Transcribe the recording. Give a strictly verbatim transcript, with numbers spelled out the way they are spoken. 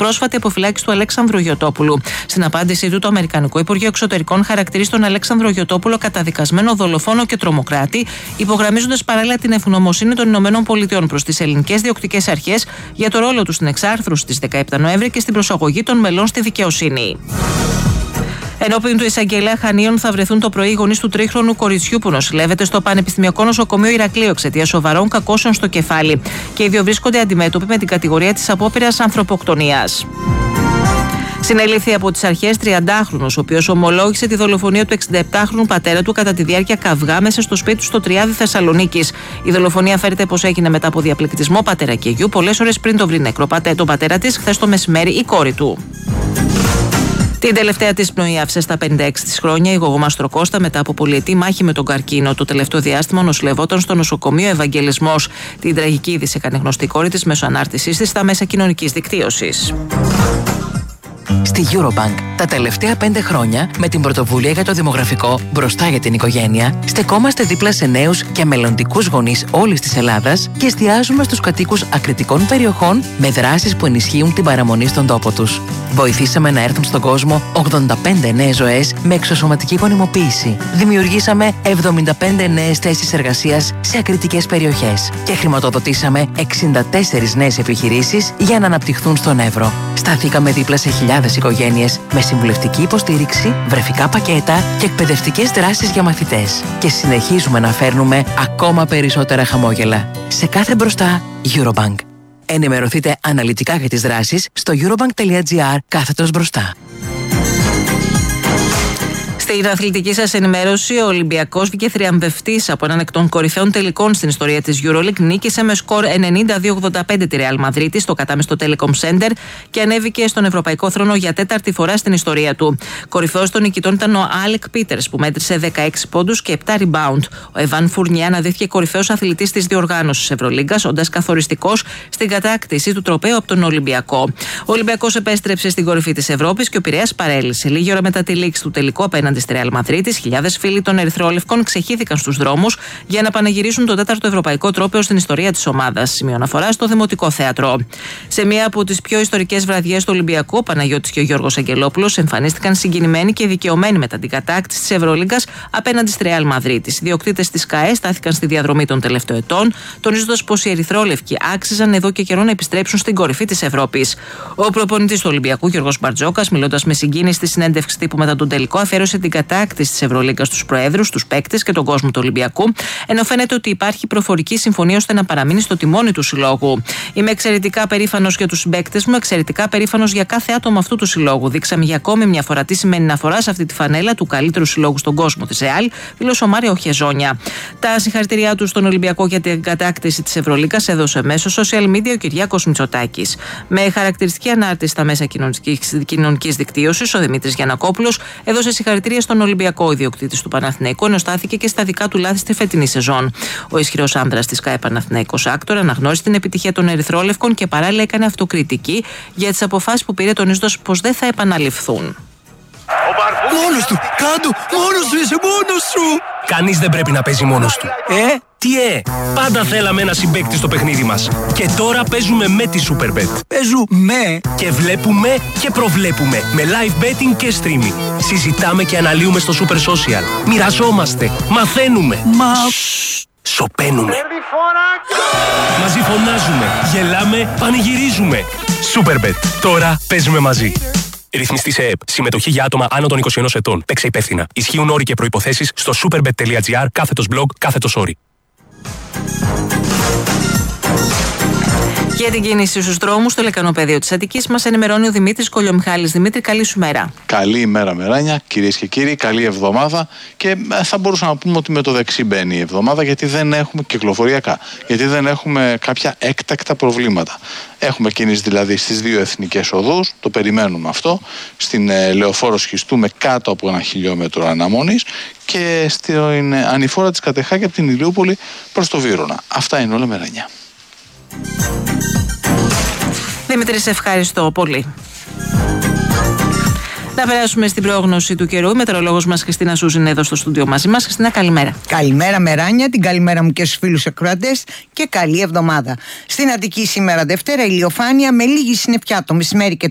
πρόσφατη αποφυλάκηση του Αλέξανδρου Γιωτόπουλου. Στην απάντησή του, το Αμερικανικό Υπουργείο Εξωτερικών χαρακτηρίζει τον Αλέξανδρο Γιωτόπουλο καταδικασμένο δολοφόνο και τρομοκράτη, υπογραμμίζοντας παράλληλα την ευγνωμοσύνη των Ηνωμένων Πολιτειών προς τις ελληνικές διοκτικές αρχές για το ρόλο του στην εξάρθρωση της δεκαεπτά Νοέμβρη και στην προσαγωγή των μελών στη δικαιοσύνη. Ενώπιον του εισαγγελέα Χανίων θα βρεθούν το πρωί οι γονείς του τρίχρονου κοριτσιού που νοσηλεύεται στο Πανεπιστημιακό Νοσοκομείο Ηρακλείου εξαιτίας σοβαρών κακώσεων στο κεφάλι. Και οι δύο βρίσκονται αντιμέτωποι με την κατηγορία της απόπειρας ανθρωποκτονίας. Συνελήφθη από τις αρχές τριαντάχρονος, ο οποίος ομολόγησε τη δολοφονία του εξηνταεπτάχρονου πατέρα του κατά τη διάρκεια καυγά μέσα στο σπίτι του στο Τριάδι Θεσσαλονίκης. Η δολοφονία φέρεται πως έγινε μετά από διαπληκτισμό πατέρα και γιου, πολλές ώρες πριν το βρει νεκρό τον πατέρα της, χθες το μεσημέρι η κόρη του. Την τελευταία της πνοή άφησε στα πενήντα έξι της χρόνια η Γογομάστρο Κώστα μετά από πολυετή μάχη με τον καρκίνο. Το τελευταίο διάστημα νοσηλευόταν στο νοσοκομείο Ευαγγελισμός. Την τραγική είδηση έκανε γνωστή η κόρη της μέσω ανάρτησής της στα μέσα κοινωνικής δικτύωσης. Στη Eurobank τα τελευταία πέντε χρόνια, με την πρωτοβουλία για το δημογραφικό μπροστά για την οικογένεια, στεκόμαστε δίπλα σε νέους και μελλοντικούς γονείς όλης της Ελλάδας και εστιάζουμε στους κατοίκους ακριτικών περιοχών με δράσεις που ενισχύουν την παραμονή στον τόπο τους. Βοηθήσαμε να έρθουν στον κόσμο ογδόντα πέντε νέες ζωές με εξωσωματική γονιμοποίηση. Δημιουργήσαμε εβδομήντα πέντε νέες θέσεις εργασίας σε ακριτικές περιοχές και χρηματοδοτήσαμε εξήντα τέσσερις νέες επιχειρήσεις για να αναπτυχθούν στον Εύρο. Σταθήκαμε δίπλα σε χιλιάδες οικογένειες με συμβουλευτική υποστήριξη, βρεφικά πακέτα και εκπαιδευτικές δράσεις για μαθητές. Και συνεχίζουμε να φέρνουμε ακόμα περισσότερα χαμόγελα. Σε κάθε μπροστά, Eurobank. Ενημερωθείτε αναλυτικά για τις δράσεις στο eurobank.gr κάθετος μπροστά. Στην αθλητική σας ενημέρωση, ο Ολυμπιακός βγήκε θριαμβευτής από έναν εκ των κορυφαίων τελικών στην ιστορία της EuroLeague. Νίκησε με σκορ ενενήντα δύο ογδόντα πέντε τη Real Madrid στο κατάμεστο Telecom Center και ανέβηκε στον ευρωπαϊκό θρόνο για τέταρτη φορά στην ιστορία του. Κορυφαίος των νικητών ήταν ο Άλεκ Πίτερς που μέτρησε δεκαέξι πόντους και επτά rebound. Ο Εβάν Φουρνιέ αναδύθηκε κορυφαίος αθλητής της διοργάνωσης Ευρωλίγκας, όντας καθοριστικός στην κατάκτηση του τροπαίου από τον Ολυμπιακό. Ο Ολυμπιακός επέστρεψε στην κορυφή της Ευρώπης και ο Πειραιάς παρέλυσε. Λίγη ώρα μετά τη λήξη του τελικού απέναντι στη Real Madrid, χιλιάδες φίλοι των Ερυθρόλευκων ξεχύθηκαν στους δρόμους για να πανηγυρίσουν το τέταρτο ευρωπαϊκό τρόπαιο στην ιστορία της ομάδας. Σημείο αναφορά στο Δημοτικό Θέατρο. Σε μία από τις πιο ιστορικές βραδιές του Ολυμπιακού, ο Παναγιώτης και ο Γιώργος Αγγελόπουλος εμφανίστηκαν συγκινημένοι και δικαιωμένοι μετά την κατάκτηση της Ευρωλίγκας απέναντι στη Real Madrid. Οι ιδιοκτήτες της ΚΑΕ στάθηκαν στη διαδρομή των τελευταίων ετών, τονίζοντας πως οι Ερυθρόλευκοι άξιζαν εδώ και καιρό να επιστρέψουν στην κορυφή της Ευρώπης. Ο προπονητής του Ολυμπιακού, Γιώργος Μπαρτζόκας, μιλώντας με συγκίνηση στη συνέντευξη τύπου μετά τον τελικό, αφιέρωσε την κατάκτηση της Ευρωλίγκας στους προέδρους, τους παίκτες και τον κόσμο του Ολυμπιακού, ενώ φαίνεται ότι υπάρχει προφορική συμφωνία ώστε να παραμείνει στο τιμόνι του συλλόγου. Είμαι εξαιρετικά περήφανος για τους συμπαίκτες μου, εξαιρετικά περήφανος για κάθε άτομο αυτού του συλλόγου. Δείξαμε για ακόμη μια φορά τι σημαίνει να φοράς αυτή τη φανέλα του καλύτερου συλλόγου στον κόσμο της ΕΑΛ, δήλωσε ο Μάριο Χεζόνια. Τα συγχαρητήριά του στον Ολυμπιακό για την κατάκτηση της Ευρωλίγκας έδωσε μέσω social media ο Κυριάκος Μητσοτάκης. Με χαρακτηριστική ανάρτηση στα μέσα κοινωνικής δικτύωσης, ο Δημήτρης Γιαννακόπουλος έδωσε συγχαρητήρια στον Ολυμπιακό, ιδιοκτήτης του Παναθηναϊκού, ενώ στάθηκε και στα δικά του λάθη στη φετινή σεζόν. Ο ισχυρός άνδρας της ΚΑΕ Παναθηναϊκός Άκτορ αναγνώρισε την επιτυχία των Ερυθρόλευκων και παράλληλα έκανε αυτοκριτική για τις αποφάσεις που πήρε, τονίζοντας πως δεν θα επαναληφθούν. Μόνος του! Κάντο! Μόνος σου! Είσαι μόνος σου! Κανείς δεν πρέπει να παίζει μόνος του. Ε? Τι ε! Πάντα θέλαμε ένα συμπαίκτη στο παιχνίδι μας. Και τώρα παίζουμε με τη Superbet. Παίζουμε! Και βλέπουμε και προβλέπουμε με live betting και streaming. Συζητάμε και αναλύουμε στο Super Social. Μοιραζόμαστε. Μαθαίνουμε. Μα... Σωπαίνουμε. Μαζί φωνάζουμε. Γελάμε. Πανηγυρίζουμε. Superbet. Τώρα παίζουμε μαζί. Ρυθμιστή σε ΕΕΠ. Συμμετοχή για άτομα άνω των είκοσι ενός ετών. Παίξε υπεύθυνα. Ισχύουν όροι και προϋποθέσεις στο superbet.gr κάθετος blog κάθετος όροι. Για την κίνηση στους δρόμους, στο λεκανοπέδιο της Αττικής μας ενημερώνει ο Δημήτρης Κολιομιχάλης. Δημήτρη, καλή σου μέρα. Καλή ημέρα, Μεράνια, κυρίες και κύριοι, καλή εβδομάδα. Και θα μπορούσαμε να πούμε ότι με το δεξί μπαίνει η εβδομάδα, γιατί δεν έχουμε κυκλοφοριακά. Γιατί δεν έχουμε κάποια έκτακτα προβλήματα. Έχουμε κίνηση δηλαδή στις δύο εθνικές οδούς, το περιμένουμε αυτό. Στην ε, Λεωφόρο Σχιστούμε κάτω από ένα χιλιόμετρο αναμονής και στην ε, ανηφόρα της Κατεχάκη από την Ηλιούπολη προς το Βύρωνα. Αυτά είναι όλα, Μεράνια. Δημήτρη, σε ευχαριστώ πολύ. Να περάσουμε στην πρόγνωση του καιρού. Η μετεωρολόγος μας Χριστίνα Σούζη είναι εδώ στο στούντιο μαζί μας. Χριστίνα, καλημέρα. Καλημέρα, Μεράνια, την καλημέρα μου και στους φίλους ακροατές και καλή εβδομάδα. Στην Αττική σήμερα Δευτέρα ηλιοφάνεια με λίγη συννεφιά το μεσημέρι και